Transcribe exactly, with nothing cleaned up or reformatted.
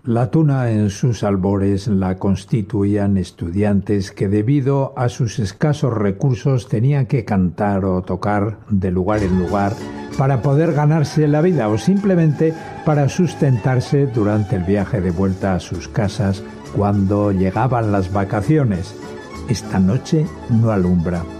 La tuna en sus albores la constituían estudiantes que debido a sus escasos recursos tenían que cantar o tocar de lugar en lugar para poder ganarse la vida o simplemente para sustentarse durante el viaje de vuelta a sus casas cuando llegaban las vacaciones. Esta noche no alumbra.